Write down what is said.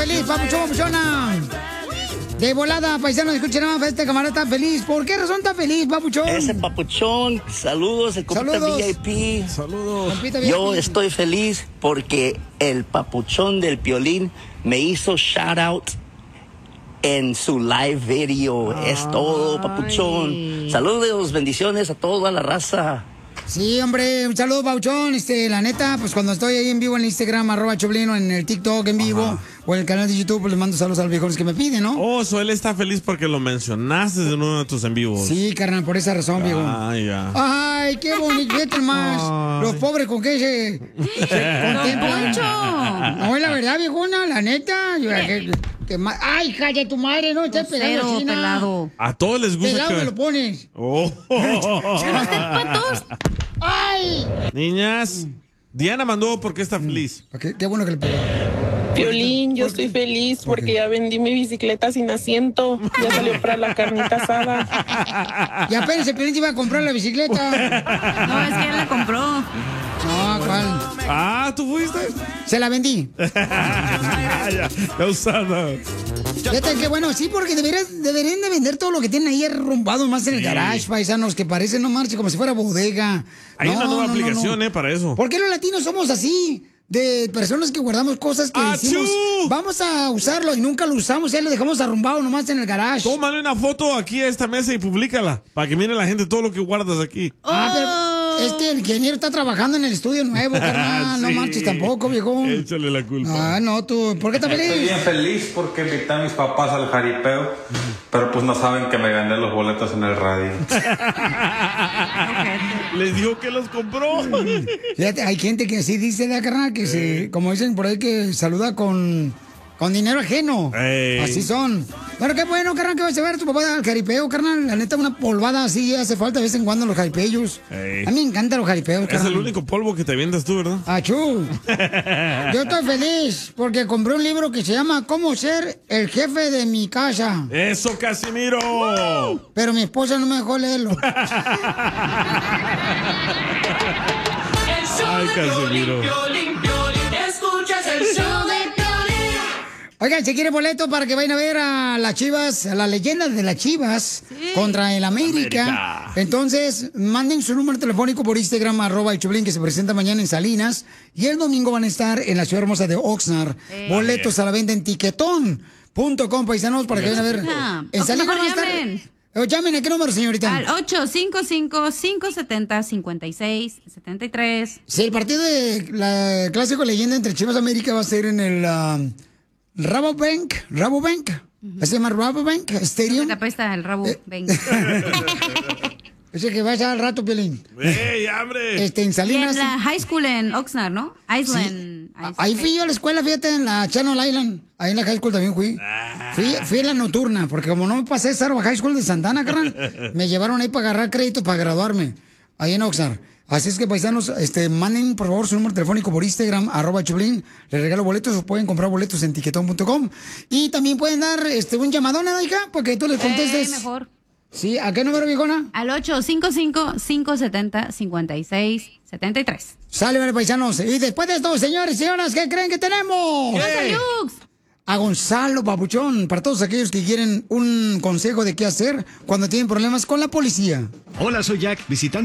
feliz, papuchón, papuchona? De volada, paisano, escuchen nada más, este camarada está feliz. ¿Por qué razón está feliz, papuchón? Ese papuchón, saludos, el compita VIP. Saludos. Yo estoy feliz porque el papuchón del Piolín me hizo shout out en su live video. Es todo, papuchón. Saludos, bendiciones a toda la raza. Sí, hombre, un saludo, papuchón. La neta, pues cuando estoy ahí en vivo en el Instagram, @Choplin, o en el TikTok en vivo, o en el canal de YouTube, pues les mando saludos a los viejones que me piden, ¿no? Oh, so él está feliz porque lo mencionaste en uno de tus en vivos. Sí, carnal, por esa razón, viejo. Ya. Ay, qué bonito, fíjate más. Ay. Los pobres con qué se contemplan. No, es la verdad, viejona, la neta. Ay, cállate tu madre, no estés pelado así, pelado. A todos les gusta. Pelado me lo pones. Oh. patos. ¡Ay! Niñas, Diana mandó porque está feliz. Qué bueno que le pegó. Piolín, yo estoy feliz porque ya vendí mi bicicleta sin asiento. Ya salió para la carnita asada. Y apenas el Piolín te iba a comprar la bicicleta. No, es que él la compró. No, ¿cuál? Ah, ¿tú fuiste? Se la vendí. ya usada. Fíjate que bueno, sí, porque deberían de vender todo lo que tienen ahí arrumbado más en el garage, paisanos, que parecen, no marche, como si fuera bodega. Hay una nueva aplicación, para eso. ¿Por qué los latinos somos así? De personas que guardamos cosas que decimos, vamos a usarlo y nunca lo usamos, ya lo dejamos arrumbado nomás en el garage. Tómale una foto aquí a esta mesa y públicala, para que mire la gente todo lo que guardas aquí. Pero es que el ingeniero está trabajando en el estudio nuevo, carnal. No marches tampoco, viejo. Échale la culpa. Ah, no, tú. ¿Por qué estás feliz? Estoy bien feliz porque invité a mis papás al jaripeo, pero pues no saben que me gané los boletos en el radio. Les dijo que los compró. Fíjate, hay gente que así dice, carnal, que se, como dicen por ahí, que saluda con dinero ajeno. Así son. Pero qué bueno, carnal, que vas a ver a tu papá al jaripeo, carnal. La neta, una polvada así hace falta de vez en cuando los jaripeos. A mí me encantan los jaripeos, carnal. Es el único polvo que te avientas tú, ¿verdad? ¡Achú! Yo estoy feliz porque compré un libro que se llama ¿Cómo ser el jefe de mi casa? ¡Eso, Casimiro! Pero mi esposa no me dejó leerlo. Ay, Casimiro. Escuchas el show de Piolín. Oigan, si quieren boleto para que vayan a ver a las Chivas, a la leyenda de las Chivas contra el América. Entonces, manden su número telefónico por Instagram, @Choplin, que se presenta mañana en Salinas. Y el domingo van a estar en la ciudad hermosa de Oxnard. Boletos a la venta en tiquetón.com, paisanos, para que vayan a ver. En Salinas van a estar. Llamen, ¿a qué número, señorita? Al 855-570-5673. Sí, el partido de clásico leyenda entre Chivas y América va a ser en el Rabobank. ¿Se llama Rabobank Stadium? La pesta, el Rabobank. Ese que va a estar al rato, Piolín. ¡Ey, hambre! En Salinas. Y en la high school en Oxnard, ¿no? Island. Sí. Ahí fui yo a la escuela, fíjate, en la Channel Island. Ahí en la high school también fui. Fui en la nocturna, porque como no me pasé Sarva High School de Santana, carnal, me llevaron ahí para agarrar crédito para graduarme. Ahí en Oxnard. Así es que, paisanos, manden, por favor, su número telefónico por Instagram, @Choplin. Les regalo boletos, o pueden comprar boletos en tiquetón.com. Y también pueden dar un llamadón, ¿no, hija? Porque tú les contestes. Mejor. Sí, ¿a qué número, viejona? Al 855-570-5673. Sale, vale, paisanos. Y después de esto, señores y señoras, ¿qué creen que tenemos? A Gonzalo, papuchón, para todos aquellos que quieren un consejo de qué hacer cuando tienen problemas con la policía. Hola, soy Jack, visitante